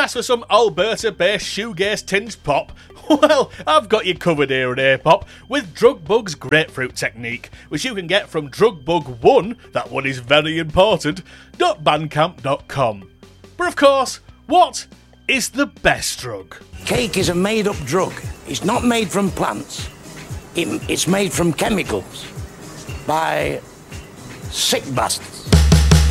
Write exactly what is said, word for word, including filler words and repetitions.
Press for some Alberta-based shoegaze-tinged pop? Well, I've got you covered here at A-Pop with Drug Bug's grapefruit technique, which you can get from Drug Bug one, that one is very important, .bandcamp dot com. But of course, what is the best drug? Cake is a made-up drug. It's not made from plants. It, it's made from chemicals by sick bastards.